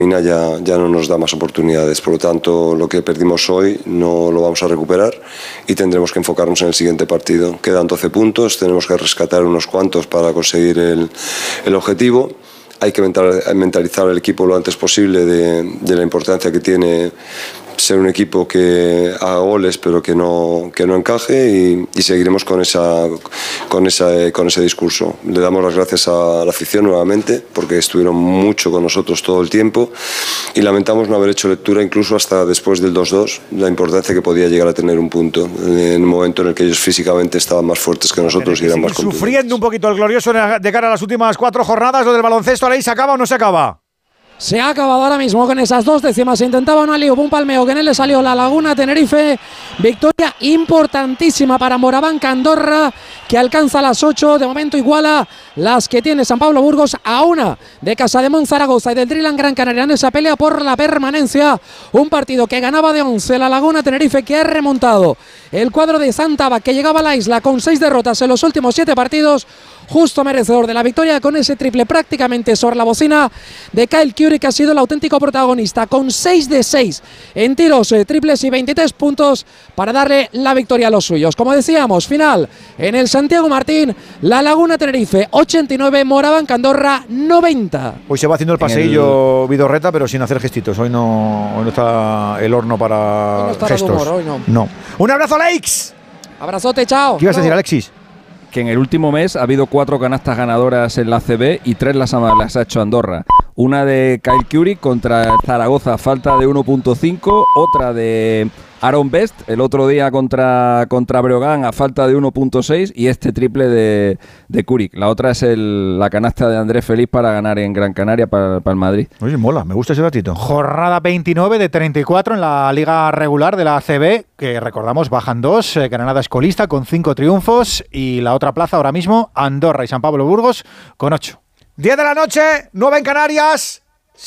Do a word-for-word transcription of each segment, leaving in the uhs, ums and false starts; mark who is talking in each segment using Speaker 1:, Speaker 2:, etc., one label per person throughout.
Speaker 1: Ya, ya no nos da más oportunidades, por lo tanto lo que perdimos hoy no lo vamos a recuperar y tendremos que enfocarnos en el siguiente partido. Quedan doce puntos, tenemos que rescatar unos cuantos para conseguir el, el objetivo. Hay que mentalizar al equipo lo antes posible de, de la importancia que tiene ser un equipo que haga goles pero que no, que no encaje y, y seguiremos con, esa, con, esa, con ese discurso. Le damos las gracias a la afición nuevamente porque estuvieron mucho con nosotros todo el tiempo y lamentamos no haber hecho lectura incluso hasta después del dos dos, la importancia que podía llegar a tener un punto en un momento en el que ellos físicamente estaban más fuertes que nosotros y eran más contundentes.
Speaker 2: Sufriendo un poquito el glorioso de cara a las últimas cuatro jornadas, lo del baloncesto, ¿ahí se acaba o no se acaba?
Speaker 3: Se ha acabado ahora mismo con esas dos décimas. Se intentaba una lío, un palmeo que en él le salió la Laguna Tenerife. Victoria importantísima para Morabanca Andorra, que alcanza las ocho. De momento iguala las que tiene San Pablo Burgos a una de Casademón Zaragoza y del Driland Gran Canaria en esa pelea por la permanencia. Un partido que ganaba de once la Laguna Tenerife, que ha remontado el cuadro de Santaba, que llegaba a la isla con seis derrotas en los últimos siete partidos. Justo merecedor de la victoria con ese triple prácticamente sobre la bocina de Kyle Curry, que ha sido el auténtico protagonista con seis de seis en tiros eh, triples y veintitrés puntos para darle la victoria a los suyos. Como decíamos, final en el Santiago Martín, la Laguna Tenerife ochenta y nueve, Morabanca Andorra noventa.
Speaker 2: Hoy se va haciendo el paseillo el... Vidorreta, pero sin hacer gestitos. Hoy no, hoy no está el horno para
Speaker 3: hoy no está
Speaker 2: gestos.
Speaker 3: Humor, hoy no.
Speaker 2: no. Un abrazo, Alex.
Speaker 3: Abrazote, chao.
Speaker 2: ¿Qué ibas a decir, Alexis?
Speaker 4: Que en el último mes ha habido cuatro canastas ganadoras en la A C B y tres las ha, las ha hecho Andorra. Una de Kyle Curry contra Zaragoza, falta de uno punto cinco. Otra de Aaron Best, el otro día contra, contra Breogán, a falta de uno punto seis. Y este triple de, de Curry. La otra es el, la canasta de Andrés Feliz para ganar en Gran Canaria para, para el Madrid.
Speaker 2: Oye, mola, me gusta ese datito. Jornada veintinueve de treinta y cuatro en la liga regular de la A C B, que recordamos bajan dos. Eh, Granada es colista con cinco triunfos y la otra plaza ahora mismo Andorra y San Pablo Burgos con ocho. diez de la noche, nueve en Canarias.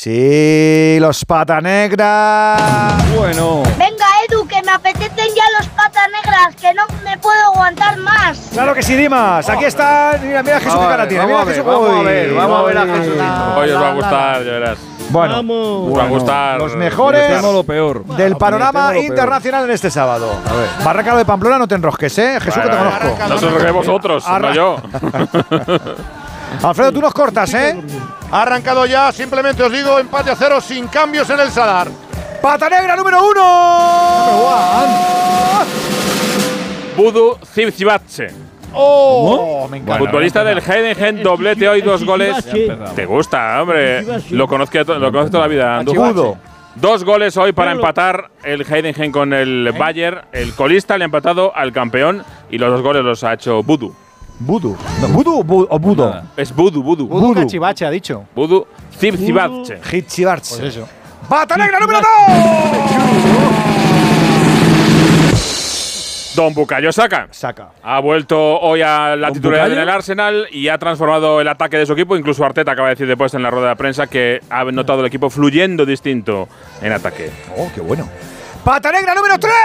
Speaker 2: Sí, los pata negra.
Speaker 4: Bueno.
Speaker 5: Venga, Edu, que me apetecen ya los pata negras, que no me puedo aguantar más.
Speaker 2: Claro que sí, Dimas. Aquí están. Mira, mira Jesús que cara tiene. Mira
Speaker 6: Vamos,
Speaker 2: Jesús.
Speaker 6: vamos a ver, vamos a ver a Jesús.
Speaker 7: Hoy os va a gustar, ya verás.
Speaker 2: Bueno,
Speaker 7: os va a gustar.
Speaker 2: Los mejores
Speaker 4: lo peor.
Speaker 2: del panorama internacional en este sábado. A ver. Barranca de Pamplona, no te enrosques, ¿eh? Jesús,
Speaker 7: Vale,
Speaker 2: que te
Speaker 7: vale.
Speaker 2: conozco.
Speaker 7: No os enrosquéis vosotros,
Speaker 2: Arra-
Speaker 7: no yo.
Speaker 2: Alfredo, tú nos cortas, ¿eh?
Speaker 6: Ha arrancado ya, simplemente os digo, empate a cero sin cambios en el Sadar.
Speaker 2: Pata negra número uno.
Speaker 7: Budu Zivzivatse.
Speaker 2: Oh, me encanta.
Speaker 7: Futbolista del Heidenheim, doblete hoy, dos goles. Te gusta, hombre. Lo conozco, lo conozco toda la vida.
Speaker 2: Budu.
Speaker 7: Dos goles hoy para empatar el Heidenheim con el Bayern. El colista le ha empatado al campeón y los dos goles los ha hecho Budu.
Speaker 2: Budu. No, ¿Budu o, bu o Budo?
Speaker 7: Nada. Es Budu, Budu.
Speaker 2: Budu Cachivache ha dicho.
Speaker 7: Budu Zivzivatse.
Speaker 2: Hitchivarts.
Speaker 6: Pues eso.
Speaker 2: ¡Pata negra número dos!
Speaker 7: Don Bukayo Saka.
Speaker 2: Saca.
Speaker 7: Ha vuelto hoy a la
Speaker 4: ¿Don
Speaker 7: titularidad
Speaker 4: Bukayo?
Speaker 7: en el Arsenal y ha transformado el ataque de su equipo. Incluso Arteta acaba de decir después en la rueda de prensa que ha notado el equipo fluyendo distinto en ataque.
Speaker 2: Oh, qué bueno. ¡Pata negra número tres!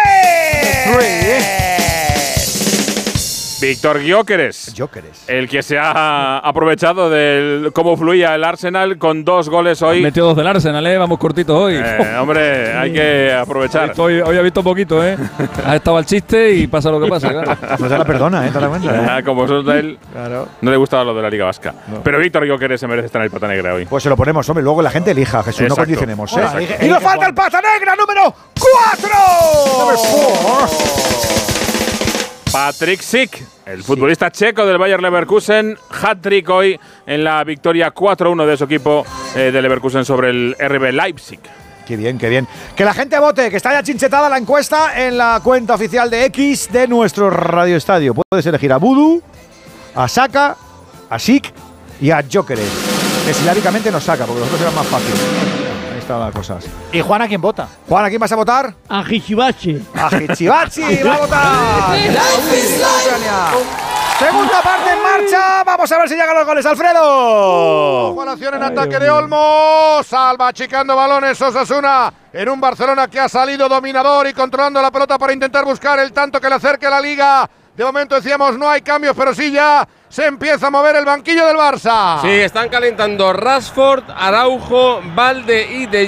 Speaker 7: Víctor Gyökeres.
Speaker 2: Jóqueres.
Speaker 7: El que se ha aprovechado de cómo fluía el Arsenal con dos goles hoy.
Speaker 4: Metió dos del Arsenal, ¿eh? Vamos cortitos hoy.
Speaker 7: Eh, hombre, hay que aprovechar.
Speaker 4: Hoy, hoy he visto poquito, ¿eh? Ha estado al chiste y pasa lo que pasa, claro.
Speaker 2: No se la perdona, ¿eh? Te la cuenta, ¿eh?
Speaker 7: Ah, como son de él,
Speaker 2: Claro.
Speaker 7: no le gustaba lo de la Liga Vasca. Pero Víctor Gyökeres se merece estar en el pata negra hoy.
Speaker 2: Pues se lo ponemos, hombre. Luego la gente elija, Jesús.
Speaker 7: Exacto.
Speaker 2: No condicionemos, ¿eh?
Speaker 7: Exacto.
Speaker 2: Y nos falta el pata negra número cuatro.
Speaker 7: Patrick Schick, el futbolista checo del Bayer Leverkusen, hat-trick hoy en la victoria cuatro uno de su equipo eh, de Leverkusen sobre el R B Leipzig.
Speaker 2: Qué bien, qué bien. Que la gente vote, que está ya chinchetada la encuesta en la cuenta oficial de X de nuestro Radio Estadio. Puedes elegir a Budu, a Saka, a Schick y a Jóqueres. Que silábicamente nos saca, porque los otros eran más fáciles. Ahí está la cosa.
Speaker 6: ¿Y Juan a quién vota?
Speaker 2: Juan, ¿a quién vas a votar?
Speaker 8: A Hichibachi.
Speaker 2: A Hichibachi va a votar. Segunda parte en marcha. Vamos a ver si llegan los goles, Alfredo.
Speaker 6: Juanación en ataque de Olmo. Salva achicando balones Osasuna en un Barcelona que ha salido dominador y controlando la pelota para intentar buscar el tanto que le acerque a la Liga. De momento decíamos no hay cambios, pero sí ya se empieza a mover el banquillo del Barça.
Speaker 9: Sí, están calentando Rashford, Araujo, Valde y De